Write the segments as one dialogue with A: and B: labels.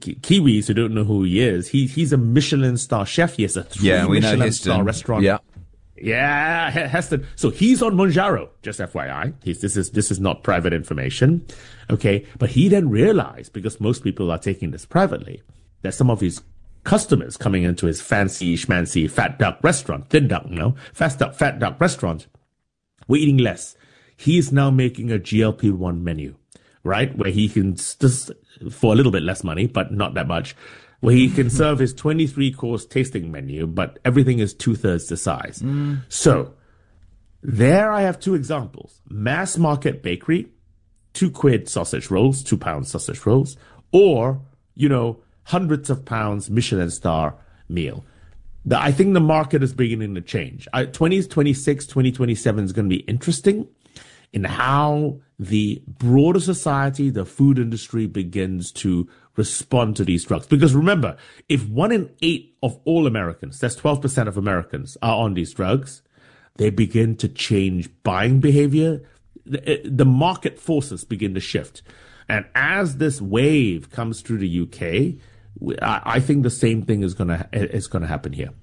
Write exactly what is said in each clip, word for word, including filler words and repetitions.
A: Ki- Kiwis who don't know who he is, he he's a Michelin star chef. He has a three
B: Yeah, we know
A: Michelin
B: Heston.
A: star restaurant.
B: Yeah.
A: Yeah, He- Heston. So he's on Monjaro, just F Y I. He's, this is this is not private information, okay? But he then realized, because most people are taking this privately, that some of his customers coming into his fancy schmancy fat duck restaurant, thin duck, no, fast duck, fat duck restaurant, were eating less. He is now making a G L P one menu, right? Where he can just, for a little bit less money, but not that much, where he can serve his twenty-three course tasting menu, but everything is two thirds the size. Mm. So there I have two examples. Mass market bakery, two quid sausage rolls, two pound sausage rolls, or, you know, hundreds of pounds Michelin star meal. The, I think the market is beginning to change. I, twenty twenty-six, twenty twenty-seven is going to be interesting in how the broader society, the food industry begins to respond to these drugs. Because remember, if one in eight of all Americans, that's twelve percent of Americans, are on these drugs, they begin to change buying behavior. The, the market forces begin to shift. And as this wave comes through the U K, I, I think the same thing is going to is going to happen here.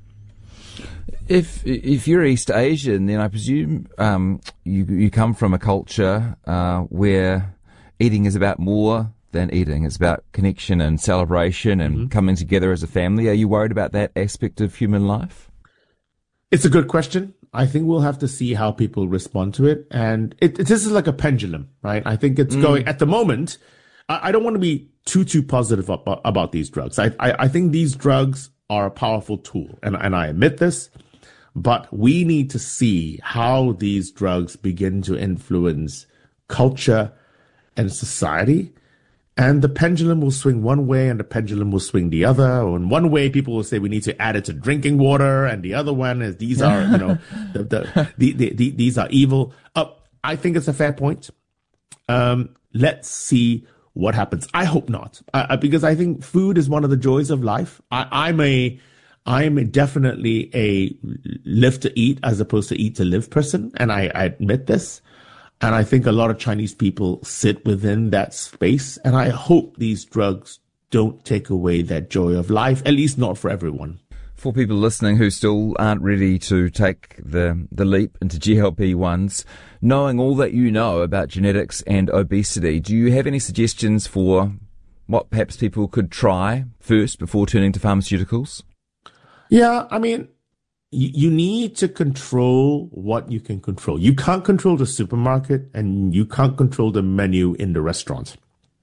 B: If if you're East Asian, then I presume um, you you come from a culture uh, where eating is about more than eating. It's about connection and celebration and mm-hmm. coming together as a family. Are you worried about that aspect of human life?
A: It's a good question. I think we'll have to see how people respond to it. And it, it this is like a pendulum, right? I think it's mm. going, at the moment, I, I don't want to be too, too positive about, about these drugs. I, I, I think these drugs are a powerful tool, and, and I admit this, but we need to see how these drugs begin to influence culture and society. And the pendulum will swing one way and the pendulum will swing the other. Or in one way, people will say we need to add it to drinking water. And the other one is these are, you know, the, the, the, the, the, these are evil. Uh, I think it's a fair point. Um, let's see what happens. I hope not, uh, because I think food is one of the joys of life. I, I'm a, I'm a definitely a live to eat as opposed to eat to live person. And I, I admit this. And I think a lot of Chinese people sit within that space. And I hope these drugs don't take away that joy of life, at least not for everyone.
B: For people listening who still aren't ready to take the, the leap into G L P ones, knowing all that you know about genetics and obesity, do you have any suggestions for what perhaps people could try first before turning to pharmaceuticals?
A: Yeah, I mean, you need to control what you can control. You can't control the supermarket and you can't control the menu in the restaurant.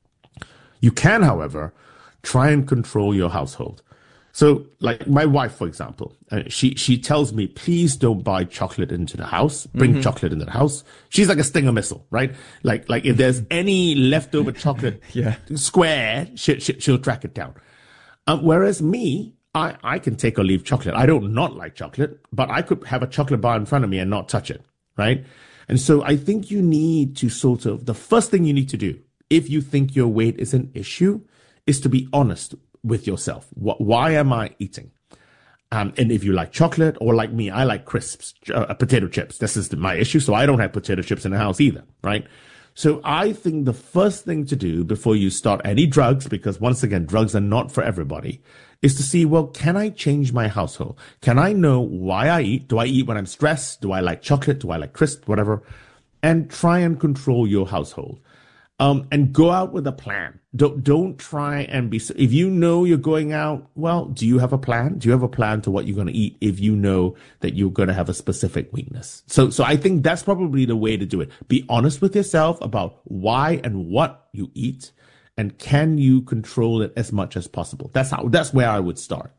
A: You can, however, try and control your household. So, like my wife, for example, uh, she, she tells me, please don't buy chocolate into the house. Bring mm-hmm. chocolate into the house. She's like a Stinger missile, right? Like, like if there's any leftover chocolate
B: yeah.
A: square, she, she, she'll track it down. Um, whereas me, I, I can take or leave chocolate. I don't not like chocolate, but I could have a chocolate bar in front of me and not touch it, right? And so I think you need to sort of, the first thing you need to do, if you think your weight is an issue, is to be honest with yourself. What, why am I eating? Um, and if you like chocolate, or like me, I like crisps, uh, potato chips. This is the, my issue, so I don't have potato chips in the house either, right? So I think the first thing to do before you start any drugs, because once again, drugs are not for everybody, is to see, well, can I change my household? Can I know why I eat? Do I eat when I'm stressed? Do I like chocolate? Do I like crisp? Whatever. And try and control your household. Um, and go out with a plan. Don't, don't try and be, if you know you're going out, well, do you have a plan? Do you have a plan to what you're going to eat if you know that you're going to have a specific weakness? So, so I think that's probably the way to do it. Be honest with yourself about why and what you eat, and can you control it as much as possible? That's how, that's where I would start.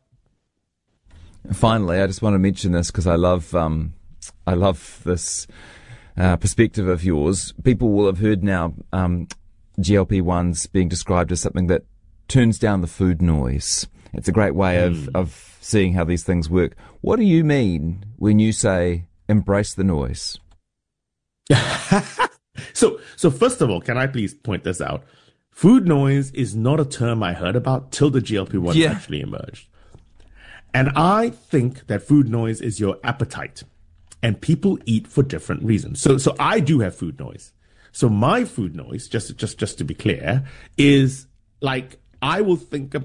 B: Finally, I just want to mention this because I love, um, I love this, Uh, perspective of yours. People will have heard now um, G L P ones being described as something that turns down the food noise. It's a great way mm. of, of seeing how these things work. What do you mean when you say embrace the noise?
A: so, so first of all, can I please point this out? Food noise is not a term I heard about till the G L P one yeah. actually emerged. And I think that food noise is your appetite. And people eat for different reasons. So, so I do have food noise. So my food noise, just, just, just to be clear, is like, I will think of,